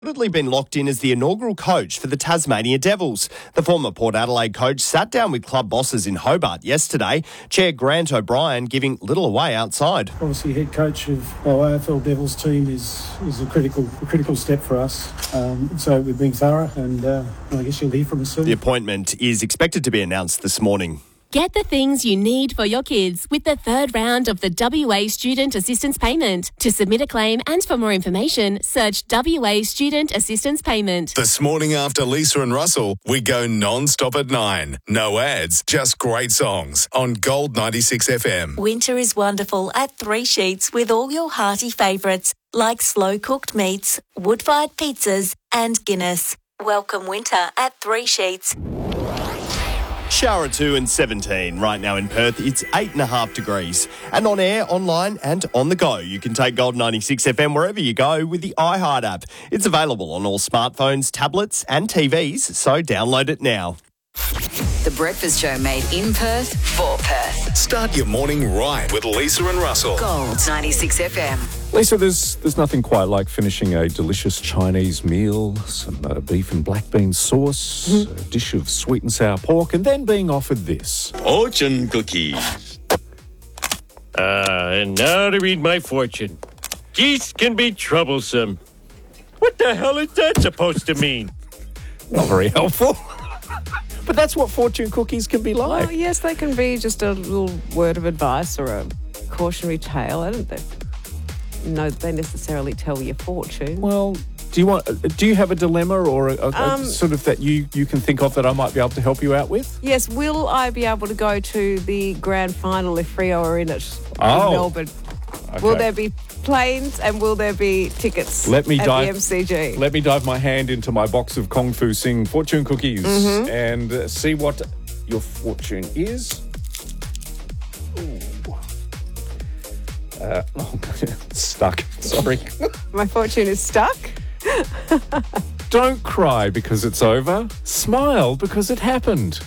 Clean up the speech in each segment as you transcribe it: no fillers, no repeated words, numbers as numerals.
Reportedly been locked in as the inaugural coach for the Tasmania Devils. The former Port Adelaide coach sat down with club bosses in Hobart yesterday. Chair Grant O'Brien giving little away outside. Obviously, head coach of our AFL Devils team is a critical step for us. So we're being thorough, and I guess you'll hear from us soon. The appointment is expected to be announced this morning. Get the things you need for your kids with the third round of the WA Student Assistance Payment. To submit a claim and for more information, search WA Student Assistance Payment. This morning after Lisa and Russell, we go non-stop at 9. No ads, just great songs on Gold 96 FM. Winter is wonderful at Three Sheets with all your hearty favourites like slow-cooked meats, wood-fired pizzas and Guinness. Welcome winter at Three Sheets. Shower 2 and 17 right now in Perth. It's 8.5 degrees. And on air, online and on the go. You can take Gold 96 FM wherever you go with the iHeart app. It's available on all smartphones, tablets and TVs, so download it now. The Breakfast Show made in Perth for Perth. Start your morning right with Lisa and Russell. Gold 96 FM. Lisa, there's nothing quite like finishing a delicious Chinese meal, some beef and black bean sauce, a dish of sweet and sour pork, and then being offered this. Fortune cookies. And now to read my fortune. Geese can be troublesome. What the hell is that supposed to mean? Not very helpful. But that's what fortune cookies can be like. Well, yes, they can be just a little word of advice or a cautionary tale. I don't know that they necessarily tell your fortune. Well, do you have a dilemma or a sort of that you can think of that I might be able to help you out with? Yes, will I be able to go to the grand final if Freo are in it in Melbourne? Okay. Will there be planes and will there be tickets at the MCG? Let me dive my hand into my box of Kung Fu Sing fortune cookies and see what your fortune is. Stuck. Sorry. My fortune is stuck. Don't cry because it's over. Smile because it happened.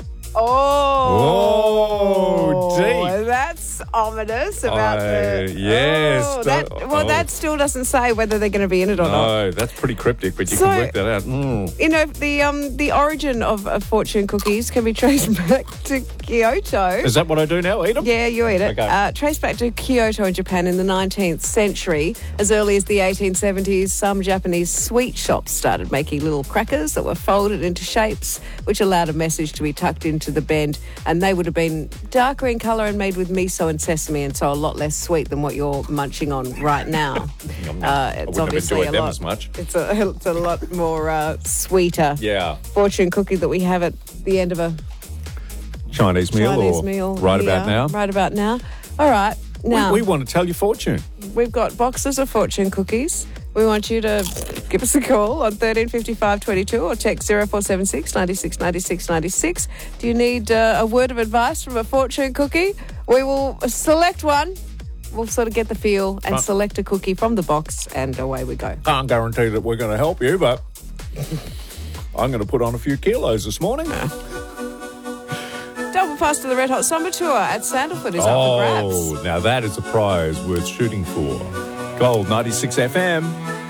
Oh, deep. That's ominous about yes. That still doesn't say whether they're going to be in it or not. No, that's pretty cryptic, but you can work that out. You know, the origin of fortune cookies can be traced back to Kyoto. Is that what I do now? Eat them? Yeah, you eat it. Okay. Traced back to Kyoto in Japan in the 19th century. As early as the 1870s, some Japanese sweet shops started making little crackers that were folded into shapes, which allowed a message to be tucked into the bend, and they would have been darker in colour and made with miso and sesame, and so a lot less sweet than what you're munching on right now. It's obviously a lot. As much. It's a lot more sweeter. Yeah. Fortune cookie that we have at the end of a Chinese meal. Right about now. Right about now. All right. Now we want to tell your fortune. We've got boxes of fortune cookies. We want you to give us a call on 1355 22 or text 0476 96 96 96. Do you need a word of advice from a fortune cookie? We will select one. We'll sort of get the feel and select a cookie from the box, and away we go. Can't guarantee that we're going to help you, but I'm going to put on a few kilos this morning. Double pass to the Red Hot Summer Tour at Sandalford is up for grabs. Oh, now that is a prize worth shooting for. Gold 96 FM.